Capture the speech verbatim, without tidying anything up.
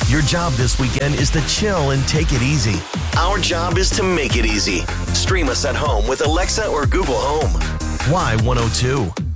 Your job this weekend is to chill and take it easy. Our job is to make it easy. Stream us at home with Alexa or Google Home. Y one oh two.